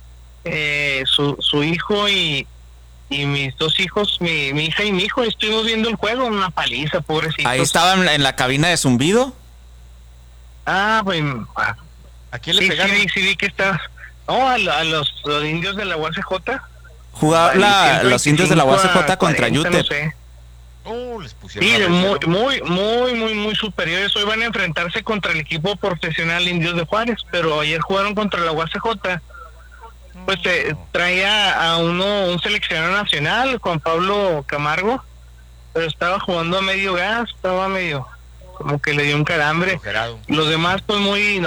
su hijo y mis dos hijos, mi hija y mi hijo. Estuvimos viendo el juego, una paliza, pobrecitos. Ahí estaban en la cabina de zumbido. Ah, pues... ¿A quién le pegaron? Sí, vi que está... No, a los indios de la UACJ. Jugaba los indios de la UACJ contra UTEP. No sé. Les pusieron Sí, muy superiores. Hoy van a enfrentarse contra el equipo profesional Indios de Juárez, pero ayer jugaron contra la UACJ. Pues traía a un seleccionado nacional, Juan Pablo Camargo, pero estaba jugando a medio gas, estaba medio, como que le dio un calambre. Los demás pues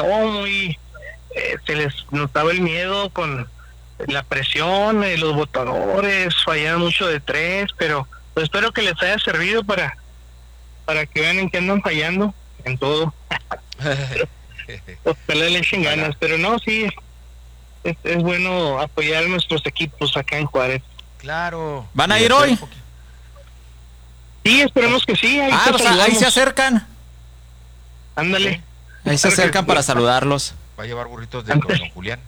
se les notaba el miedo con la presión, los botadores fallaron mucho de tres, pero pues espero que les haya servido para que vean en qué andan fallando, en todo. Ojalá le echen ganas, pero no, sí, es bueno apoyar a nuestros equipos acá en Juárez. Claro. ¿Van a ir hoy? Sí, esperemos que sí. Pues ahí se acercan. Ándale. Ahí se acercan para saludarlos. Va a llevar burritos de don Julián.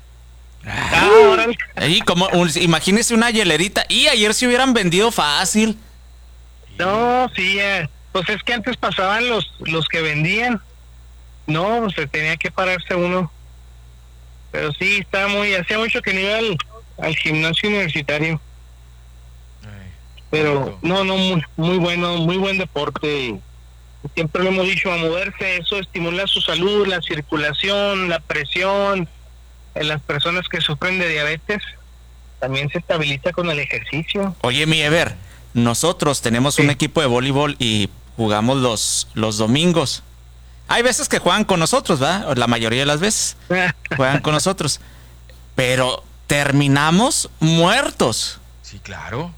Imagínese una hielerita. Y ayer se hubieran vendido fácil. No, sí, pues es que antes pasaban los que vendían. No, pues se tenía que pararse uno. Pero sí, hacía mucho que no iba al gimnasio universitario. Pero no, muy bueno, muy buen deporte. Siempre lo hemos dicho, a moverse, eso estimula su salud, la circulación, la presión. En las personas que sufren de diabetes también se estabiliza con el ejercicio. Oye, mi Ever, nosotros tenemos un equipo de voleibol y jugamos los domingos. Hay veces que juegan con nosotros, ¿verdad? La mayoría de las veces juegan con nosotros. Pero terminamos muertos. Sí, claro.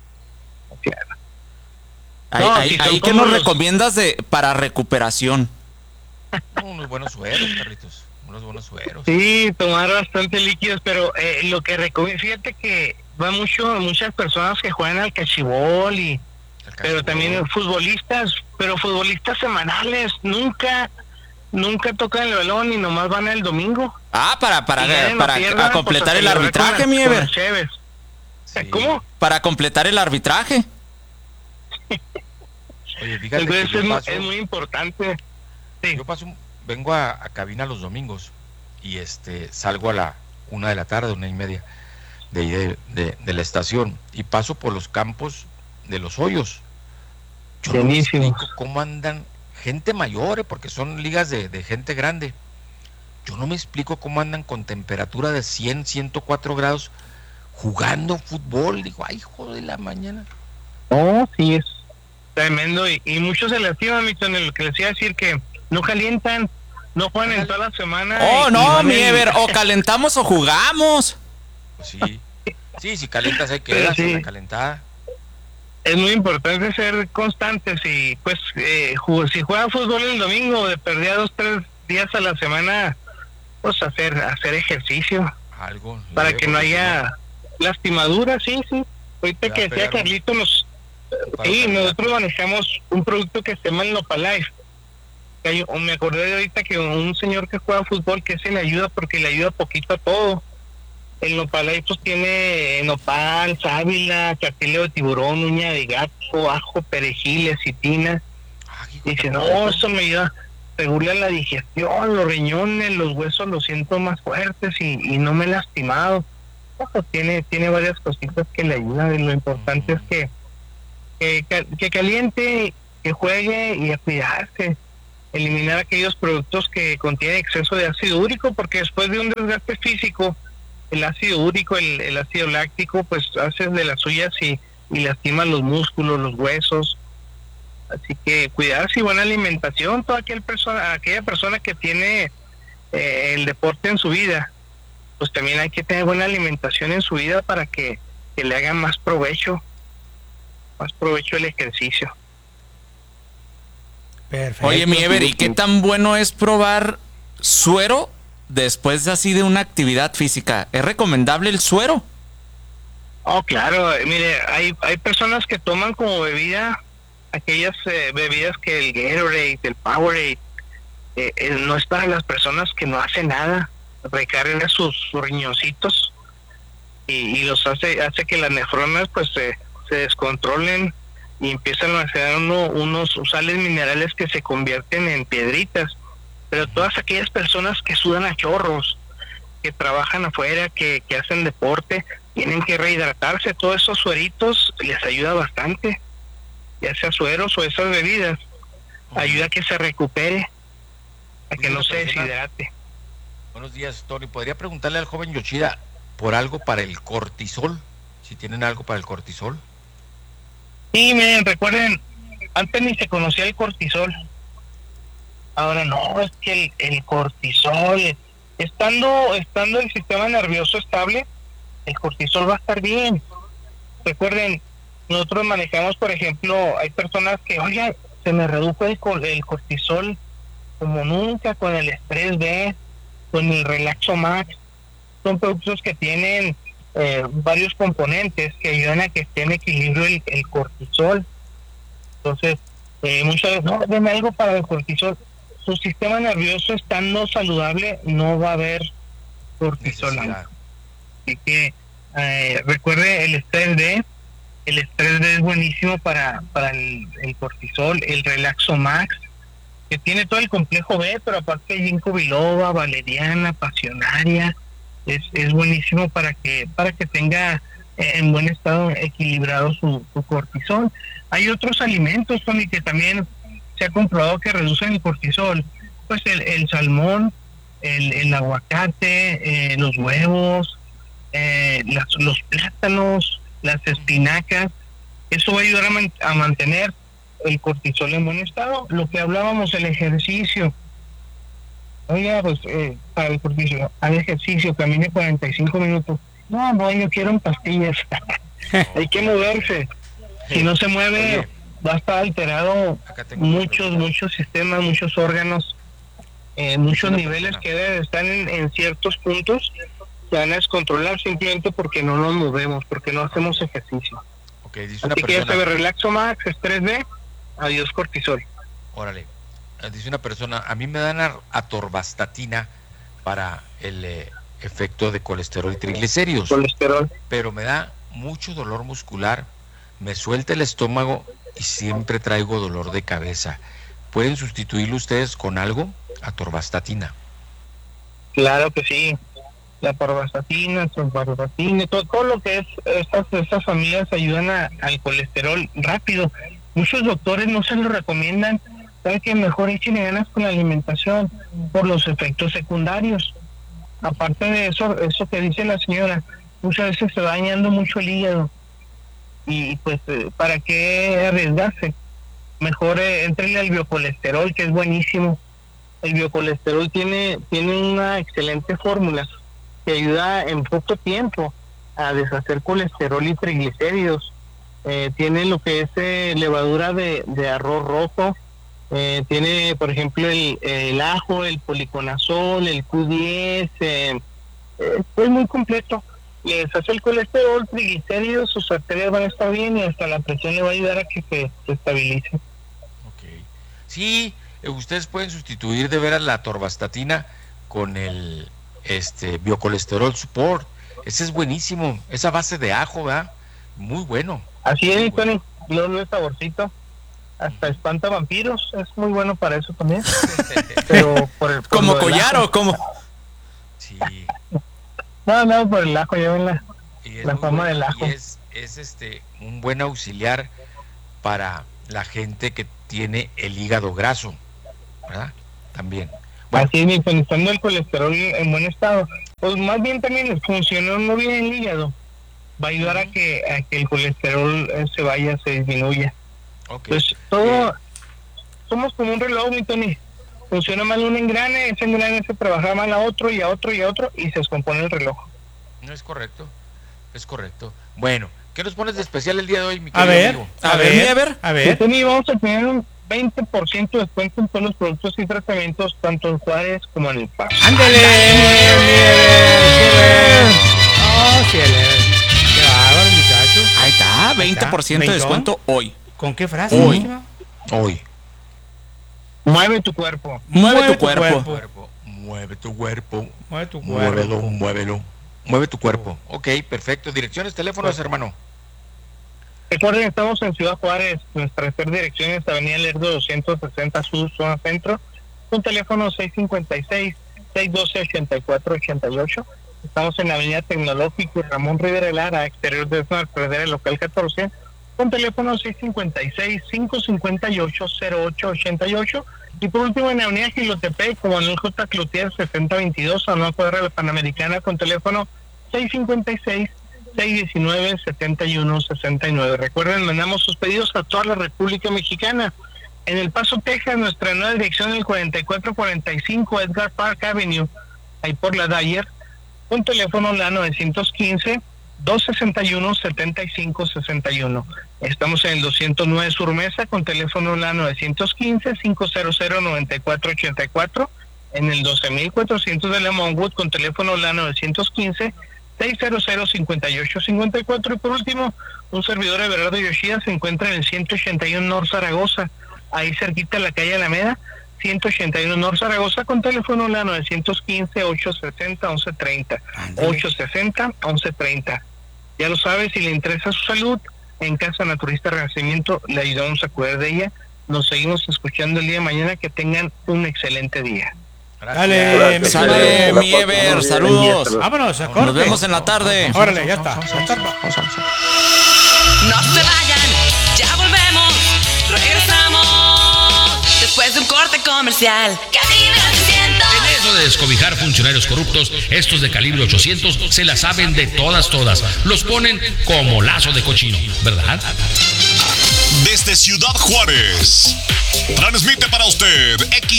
Ahí ¿qué nos recomiendas para recuperación? Unos buenos sueros, Carlitos. Unos buenos sueros. Sí, tomar bastante líquidos, pero lo que recomiendo, fíjate que va muchas personas que juegan al cachibol pero también futbolistas semanales, nunca tocan el balón y nomás van el domingo. Para completar el arbitraje, mi Ever. Sí. ¿Cómo? Para completar el arbitraje. Oye, fíjate. Entonces es muy importante. Sí. Yo vengo a cabina los domingos y salgo a la 1 de la tarde, 1:30 de la estación, y paso por los campos de Los Hoyos. Yo no me explico cómo andan gente mayor, porque son ligas de gente grande. Yo no me explico cómo andan con temperatura de 100, 104 grados jugando fútbol. Digo, ay, hijo de la mañana. No, sí, es tremendo. Y muchos se lastiman, en lo que les iba a decir, que no calientan, no juegan en toda la semana. Mi Ever, o calentamos o jugamos. Pues sí, si calientas hay que dar una calentada. Es muy importante ser constantes y pues si juega fútbol el domingo, de perdida 2-3 días a la semana, pues hacer ejercicio. Algo. Para que no haya lastimaduras, sí. Ahorita que decía Carlito, nosotros manejamos un producto que se llama el Nopalife. Me acordé de ahorita que un señor que juega fútbol, que se le ayuda porque le ayuda poquito a todo. El Nopalife pues tiene nopal, sábila, cartílago de tiburón, uña de gato, ajo, perejil, lecitina. Dice, no, eso me ayuda. regula la digestión, los riñones, los huesos los siento más fuertes y no me he lastimado. Pues tiene varias cositas que le ayudan, y lo importante es que caliente, que juegue y a cuidarse, eliminar aquellos productos que contienen exceso de ácido úrico, porque después de un desgaste físico, el ácido úrico, el ácido láctico, pues hace de las suyas y lastima los músculos, los huesos. Así que cuidarse y buena alimentación. Toda aquella persona que tiene el deporte en su vida, pues también hay que tener buena alimentación en su vida para que le haga más provecho el ejercicio. Perfecto. Oye, mi Ever, ¿y qué tan bueno es probar suero después de una actividad física? ¿Es recomendable el suero? Oh, claro. Mire, hay personas que toman como bebida aquellas bebidas que el Gatorade, el Powerade, no es para las personas que no hacen nada. Recarga sus riñoncitos y los hace que las nefronas pues se descontrolen y empiezan a hacer unos sales minerales que se convierten en piedritas. Pero todas aquellas personas que sudan a chorros, que trabajan afuera, que hacen deporte, tienen que rehidratarse. Todos esos sueritos les ayuda bastante, ya sea sueros o esas bebidas, ayuda a que se recupere, a que no se deshidrate. Buenos días, Tony. ¿Podría preguntarle al joven Yoshida por algo para el cortisol? Si tienen algo para el cortisol. Sí, miren, recuerden, antes ni se conocía el cortisol. Ahora no, es que el cortisol, estando el sistema nervioso estable, el cortisol va a estar bien. Recuerden, nosotros manejamos, por ejemplo, hay personas que, oye, se me redujo el cortisol como nunca con el Estrés B, con el Relaxo Max. Son productos que tienen varios componentes que ayudan a que esté en equilibrio el cortisol. Entonces, muchas veces, no, denme algo para el cortisol. Su sistema nervioso estando saludable, no va a haber cortisol. Así que recuerde el Estrés D. El Estrés D es buenísimo para el cortisol. El Relaxo Max, que tiene todo el complejo B, pero aparte ginkgo biloba, valeriana, pasionaria, es buenísimo para que tenga en buen estado equilibrado su cortisol. Hay otros alimentos, Tony, que también se ha comprobado que reducen el cortisol, pues el salmón, el aguacate, los huevos, los plátanos, las espinacas. Eso va a ayudar a mantener el cortisol en buen estado. Lo que hablábamos, el ejercicio. Oiga, pues para el cortisol, haga ejercicio, camine 45 minutos. No, yo quiero en pastillas. Hay que moverse. Si no se mueve, va a estar alterado muchos sistemas, muchos órganos, muchos niveles que deben estar en ciertos puntos, se van a descontrolar simplemente porque no nos movemos, porque no hacemos ejercicio. Okay, dice una Así persona, que Relaxo Max, Estrés D, adiós cortisol. Órale, dice una persona, a mí me dan atorvastatina para el efecto de colesterol y triglicéridos. Pero me da mucho dolor muscular, me suelta el estómago y siempre traigo dolor de cabeza. ¿Pueden sustituirlo ustedes con algo? Atorvastatina. Claro que sí. La atorvastatina, todo lo que es estas familias ayudan al colesterol rápido. Muchos doctores no se lo recomiendan, saben que mejor échenle ganas con la alimentación por los efectos secundarios. Aparte de eso que dice la señora, muchas veces se va dañando mucho el hígado y pues ¿para qué arriesgarse? Mejor entrele al biocolesterol, que es buenísimo. El biocolesterol tiene una excelente fórmula que ayuda en poco tiempo a deshacer colesterol y triglicéridos. Tiene lo que es levadura de arroz rojo, tiene por ejemplo el ajo, el policonazol, el Q10, es muy completo. Le deshace el colesterol, triglicéridos, sus arterias van a estar bien y hasta la presión le va a ayudar a que se estabilice. Okay. Sí, ustedes pueden sustituir de veras la atorvastatina con el biocolesterol support. Ese es buenísimo, esa base de ajo, ¿verdad? Muy bueno. Así es, Tony, le da saborcito hasta espanta vampiros, es muy bueno para eso también. Pero ¿Como collar o cómo? Sí. No, por el ajo, lleven la fama del ajo. Y es un buen auxiliar para la gente que tiene el hígado graso, ¿verdad? También. Bueno. Así es, estando el colesterol en buen estado, pues más bien también funcionando bien el hígado, va a ayudar a que el colesterol se disminuya. Okay. Pues todo, somos como un reloj, mi Tony. Funciona mal un engrane, ese engrane se trabaja mal a otro y a otro y a otro y se descompone el reloj. No es correcto, es correcto. Bueno, ¿qué nos pones de especial el día de hoy, mi querido amigo? A ver. Tony, vamos a tener un 20% de descuento en todos los productos y tratamientos, tanto en Juárez como en El Paso. ¡Ándele! ¡Oh, cielo! ¡Qué bárbaro, muchacho! Ahí está, 20% de descuento hoy. ¿Con qué frase? Hoy. Mueve tu cuerpo. Mueve tu cuerpo. Mueve tu cuerpo. Mueve tu cuerpo. Muévelo. Mueve tu cuerpo. Ok, perfecto. Direcciones, teléfonos, hermano. Recuerden, estamos en Ciudad Juárez. Nuestra tercera dirección es Avenida Lerdo 260 Sur, zona centro, con teléfono 656-612-8488. Estamos en la Avenida Tecnológico y Ramón Rivera Lara, exterior de zona del local 14, con teléfono 656-558-0888. Y por último, en la Avenida Gilotepec, como en el J. Cloutier 6022, a una cuadra de la Panamericana, con teléfono 656-619-7169. Recuerden, mandamos sus pedidos a toda la República Mexicana. En El Paso, Texas, nuestra nueva dirección es el 4445 Edgar Park Avenue, ahí por la Dyer, con teléfono la 915-261-7561. Estamos en el 209 Sur Mesa, con teléfono la 915-500-9484. En el 12400 de Lemonwood, con teléfono la 915-600-5854. Y por último, un servidor Everardo Yoshida se encuentra en el 181 North Zaragoza, ahí cerquita de la calle Alameda, 181 North Zaragoza, con teléfono la 915-860-1130. 860-1130. Ya lo sabe, si le interesa su salud, en Casa Naturista Renacimiento le ayudamos a cuidar de ella. Nos seguimos escuchando el día de mañana. Que tengan un excelente día. Dale, sale mi Ever, saludos. Vámonos, nos vemos en la tarde. Órale, ya está. No se vayan, ya volvemos. Regresamos después de un corte comercial. Calibre 800. En eso de descobijar funcionarios corruptos, estos de Calibre 800 se la saben de todas. Los ponen como lazo de cochino, ¿verdad? Desde Ciudad Juárez, transmite para usted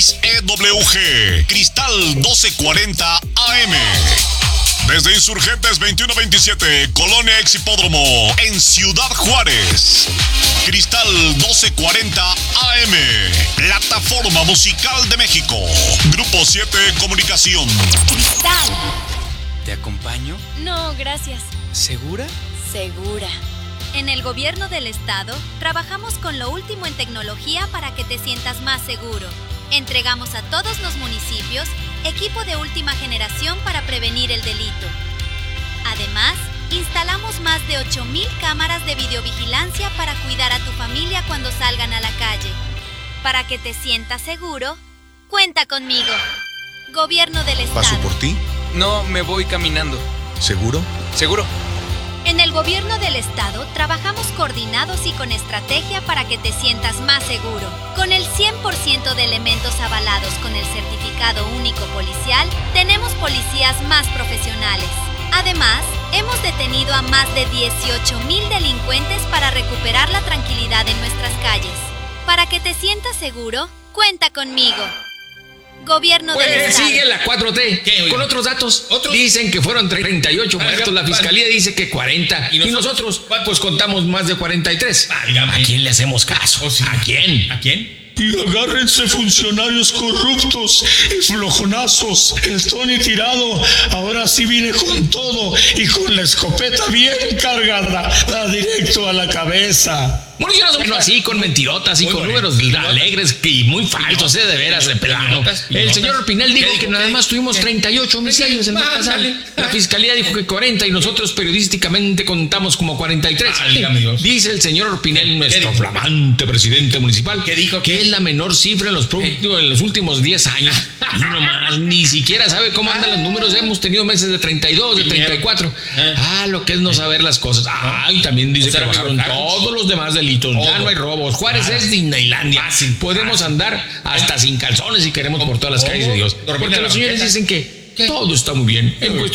XEWG Cristal 1240 AM. Desde Insurgentes 2127, Colonia Ex Hipódromo, en Ciudad Juárez. Cristal 1240 AM, Plataforma Musical de México. Grupo 7 Comunicación. Cristal. ¿Te acompaño? No, gracias. ¿Segura? Segura. En el gobierno del estado, trabajamos con lo último en tecnología para que te sientas más seguro. Entregamos a todos los municipios equipo de última generación para prevenir el delito. Además, instalamos más de 8,000 cámaras de videovigilancia para cuidar a tu familia cuando salgan a la calle. Para que te sientas seguro, cuenta conmigo. Gobierno del estado. ¿Paso por ti? No, me voy caminando. ¿Seguro? ¿Seguro? En el gobierno del estado trabajamos coordinados y con estrategia para que te sientas más seguro. Con el 100% de elementos avalados con el certificado único policial, tenemos policías más profesionales. Además, hemos detenido a más de 18,000 delincuentes para recuperar la tranquilidad en nuestras calles. Para que te sientas seguro, cuenta conmigo. Gobierno del estado. Sigue la 4T. Con otros datos. Dicen que fueron 38 muertos. La fiscalía dice que 40. ¿Y nosotros? Pues contamos más de 43. ¿A quién le hacemos caso? ¿A quién? ¿A quién? Y agárrense, funcionarios corruptos y flojonazos. El Tony tirado ahora sí viene con todo y con la escopeta bien cargada, da directo a la cabeza. Municiones bueno, así, con mentirotas y con números alegres y muy falsos, de veras, de plano. El señor Pinel dijo que nada más tuvimos 38 homicidios el mes pasado. La fiscalía dijo que 40 y nosotros periodísticamente contamos como 43. Dice el señor Pinel, nuestro flamante presidente municipal, que dijo que es la menor cifra en los últimos 10 años. Y no más, ni siquiera sabe cómo andan los números. Hemos tenido meses de 32, de 34. Lo que es no saber las cosas. Y también dice que bajaron todos los demás delitos. Ya no hay robos. Juárez es Disneylandia. Podemos andar hasta sin calzones si queremos por todas las calles de Dios. Porque los señores dicen que todo está muy bien en cuestión